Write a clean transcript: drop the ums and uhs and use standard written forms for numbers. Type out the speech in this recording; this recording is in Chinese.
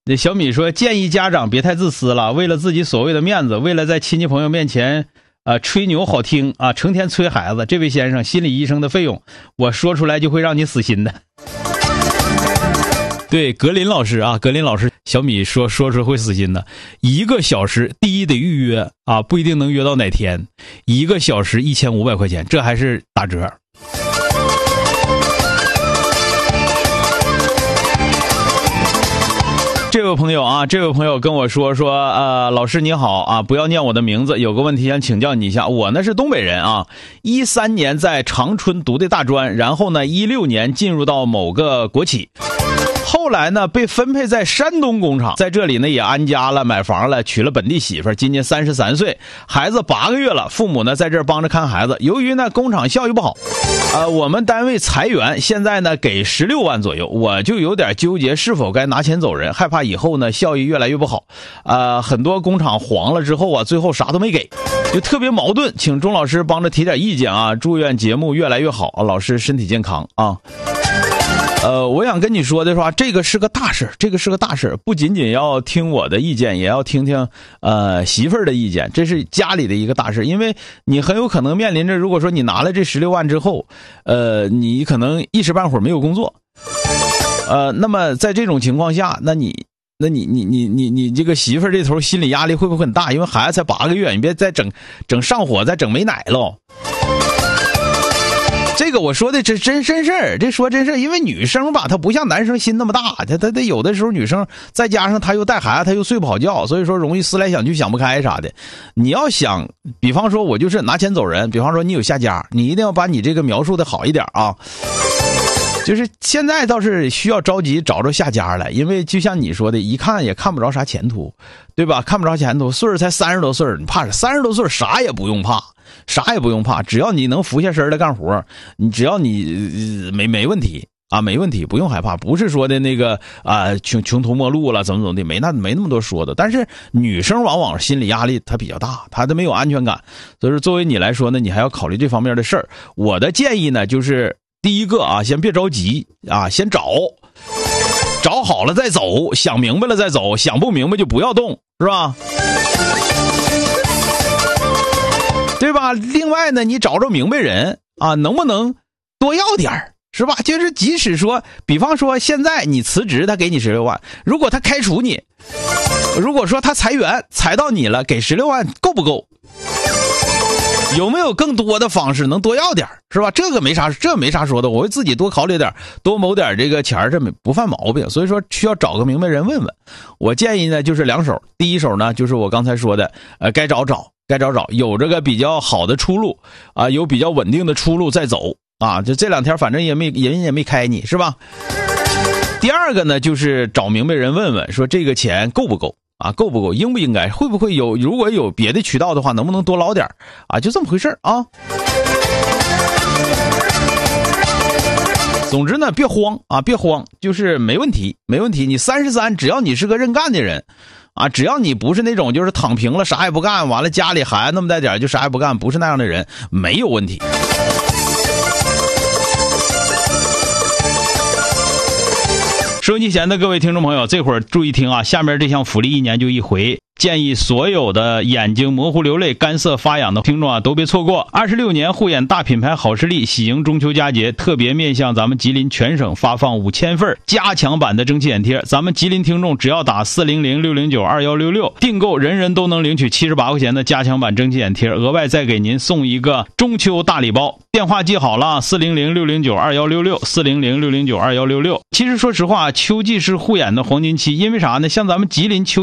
这小米说，建议家长别太自私了，为了自己所谓的面子，为了在亲戚朋友面前吹牛好听啊，成天催孩子。这位先生，心理医生的费用我说出来就会让你死心的。对，格林老师啊，格林老师，小米说出会死心的。1个小时，第一得预约啊，不一定能约到哪天。1个小时1500块钱，这还是打折。这位朋友跟我说，老师你好啊，不要念我的名字，有个问题想请教你一下。我呢是东北人啊，13年在长春读的大专，然后呢16年进入到某个国企。后来呢，被分配在山东工厂，在这里呢也安家了，买房了，娶了本地媳妇儿，今年33岁，孩子8个月了，父母呢在这儿帮着看孩子。由于呢工厂效益不好，我们单位裁员，现在呢给16万左右，我就有点纠结是否该拿钱走人，害怕以后呢效益越来越不好。很多工厂黄了之后啊，最后啥都没给，就特别矛盾，请钟老师帮着提点意见啊！祝愿节目越来越好，老师身体健康啊！我想跟你说的说，这个是个大事，不仅仅要听我的意见，也要听听媳妇儿的意见，这是家里的一个大事。因为你很有可能面临着，如果说你拿了这16万之后，你可能一时半会儿没有工作，那么在这种情况下，那你这个媳妇儿这头心理压力会不会很大？因为孩子才8个月，你别再整上火，再整没奶喽。这个我说的这真事儿，这说真事儿，因为女生吧，她不像男生心那么大，她有的时候女生再加上她又带孩子，她又睡不好觉，所以说容易思来想去想不开啥的。你要想，比方说我就是拿钱走人，比方说你有下家，你一定要把你这个描述的好一点啊。就是现在倒是需要着急找下家来，因为就像你说的，一看也看不着啥前途，对吧？看不着前途，岁数才30多岁，你怕30多岁啥也不用怕，只要你能服下身来干活，只要你没问题啊，没问题，不用害怕。不是说的那个穷途末路了，怎么的，没那么多说的。但是女生往往心理压力她比较大，她都没有安全感，所以说作为你来说呢，你还要考虑这方面的事儿。我的建议呢，就是第一个啊，先别着急啊，先找好了再走，想明白了再走，想不明白就不要动，是吧？对吧？另外呢，你找明白人啊，能不能多要点是吧？就是即使说，比方说现在你辞职，他给你16万，如果他开除你，如果说他裁员裁到你了，给16万够不够？有没有更多的方式能多要点是吧？这没啥说的，我会自己多考虑点，多谋点这个钱，这不犯毛病。所以说需要找个明白人问问。我建议呢就是2手，第一手呢就是我刚才说的，该找，有这个比较好的出路啊，有比较稳定的出路再走啊。就这2天反正人也没开你是吧？第二个呢就是找明白人问问，说这个钱够不够？啊，够不够？应不应该？会不会有？如果有别的渠道的话，能不能多捞点啊？就这么回事啊。总之呢，别慌，就是没问题。你33，只要你是个认干的人，啊，只要你不是那种就是躺平了啥也不干，完了家里孩子那么带点就啥也不干，不是那样的人，没有问题。收音机前的各位听众朋友，这会儿注意听啊！下面这项福利1年就一回，建议所有的眼睛模糊流泪、干涩发痒的听众啊，都别错过。26年护眼大品牌好视力喜迎中秋佳节，特别面向咱们吉林全省发放5000份加强版的蒸汽眼贴。咱们吉林听众只要打400-609-2166订购，人人都能领取78块钱的加强版蒸汽眼贴，额外再给您送一个中秋大礼包。电话记好了，400-609-2166 400-609-2166。其实说实话，秋季是护眼的黄金期，因为啥呢？像咱们吉林秋